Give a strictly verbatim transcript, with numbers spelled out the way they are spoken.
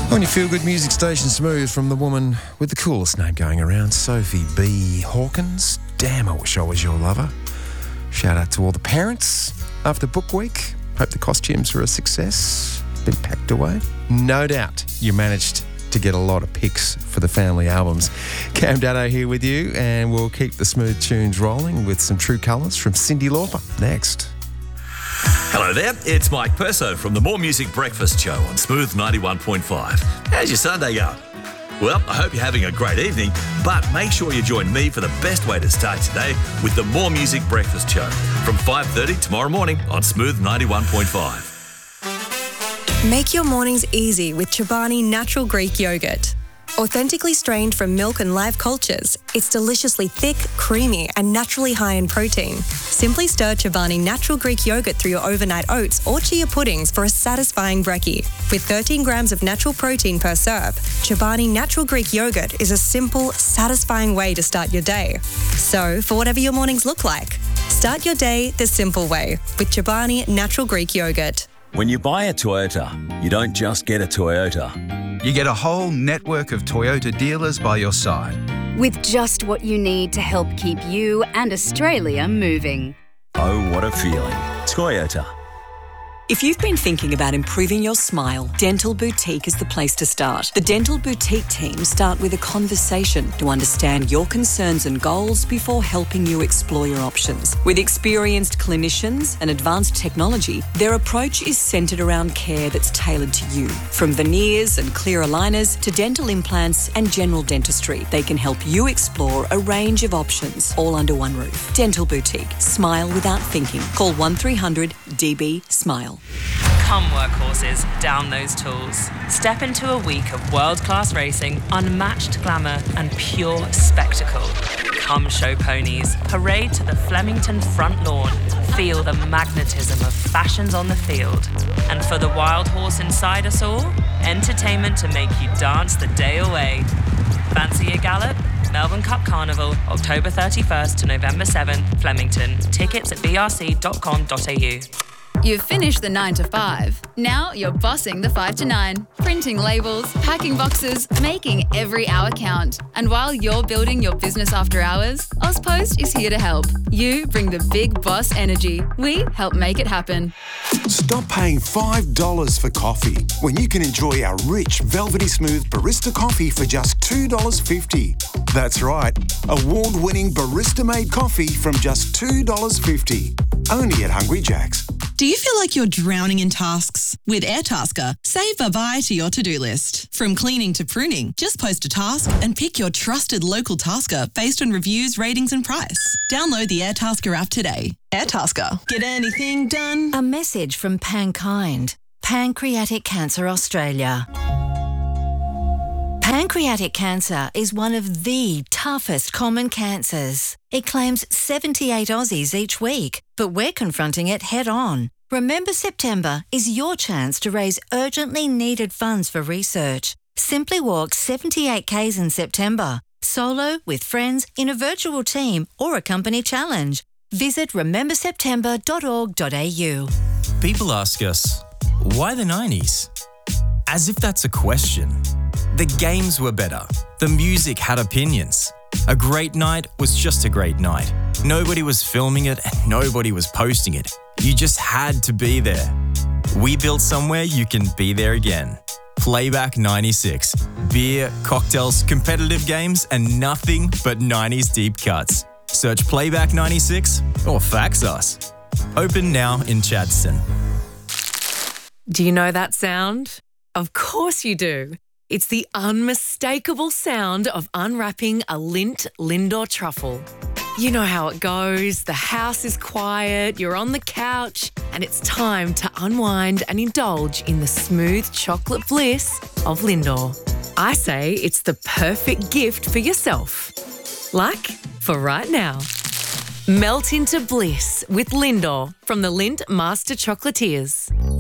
On your feel-good music station, Smooth, from the woman with the coolest name going around, Sophie B. Hawkins. Damn, I wish I was your lover. Shout out to all the parents after Book Week. Hope the costumes are a success. Been packed away. No doubt you managed to get a lot of picks for the family albums. Cam Dado here with you, and we'll keep the smooth tunes rolling with some True Colours from Cyndi Lauper next. Hello there, it's Mike Perso from the More Music Breakfast Show on Smooth ninety-one point five. How's your Sunday going? Well, I hope you're having a great evening, but make sure you join me for the best way to start today with the More Music Breakfast Show from five thirty tomorrow morning on Smooth ninety-one point five. Make your mornings easy with Chobani Natural Greek Yogurt. Authentically strained from milk and live cultures, it's deliciously thick, creamy, and naturally high in protein. Simply stir Chobani Natural Greek Yogurt through your overnight oats or chia puddings for a satisfying brekkie. With thirteen grams of natural protein per serve, Chobani Natural Greek Yogurt is a simple, satisfying way to start your day. So, for whatever your mornings look like, start your day the simple way with Chobani Natural Greek Yogurt. When you buy a Toyota, you don't just get a Toyota. You get a whole network of Toyota dealers by your side. With just what you need to help keep you and Australia moving. Oh, what a feeling. Toyota. If you've been thinking about improving your smile, Dental Boutique is the place to start. The Dental Boutique team start with a conversation to understand your concerns and goals before helping you explore your options. With experienced clinicians and advanced technology, their approach is centred around care that's tailored to you. From veneers and clear aligners to dental implants and general dentistry, they can help you explore a range of options, all under one roof. Dental Boutique. Smile without thinking. Call one three hundred D B SMILE. Come workhorses, down those tools. Step into a week of world-class racing, unmatched glamour and pure spectacle. Come show ponies, parade to the Flemington front lawn, feel the magnetism of fashions on the field. And for the wild horse inside us all, entertainment to make you dance the day away. Fancy a gallop? Melbourne Cup Carnival, October thirty-first to November seventh, Flemington. Tickets at b r c dot com dot a u. You've finished the nine to five. Now you're bossing the five to nine. Printing labels, packing boxes, making every hour count. And while you're building your business after hours, AusPost is here to help. You bring the big boss energy. We help make it happen. Stop paying five dollars for coffee when you can enjoy our rich, velvety smooth barista coffee for just two dollars fifty. That's right, award-winning barista-made coffee from just two dollars fifty. Only at Hungry Jack's. Do you feel like you're drowning in tasks? With Airtasker, save bye-bye to your to-do list. From cleaning to pruning, just post a task and pick your trusted local tasker based on reviews, ratings and price. Download the Airtasker app today. Airtasker. Get anything done? A message from Pankind, Pancreatic Cancer Australia. Pancreatic cancer is one of the toughest common cancers. It claims seventy-eight Aussies each week, but we're confronting it head on. Remember September is your chance to raise urgently needed funds for research. Simply walk seventy-eight kays in September, solo, with friends, in a virtual team or a company challenge. Visit remember september dot org dot a u. People ask us, why the nineties? As if that's a question. The games were better. The music had opinions. A great night was just a great night. Nobody was filming it and nobody was posting it. You just had to be there. We built somewhere you can be there again. Playback ninety-six. Beer, cocktails, competitive games, and nothing but nineties deep cuts. Search Playback ninety-six or fax us. Open now in Chadstone. Do you know that sound? Of course you do. It's the unmistakable sound of unwrapping a Lindt Lindor truffle. You know how it goes. The house is quiet, you're on the couch, and it's time to unwind and indulge in the smooth chocolate bliss of Lindor. I say it's the perfect gift for yourself. Like for right now. Melt into bliss with Lindor from the Lindt Master Chocolatiers.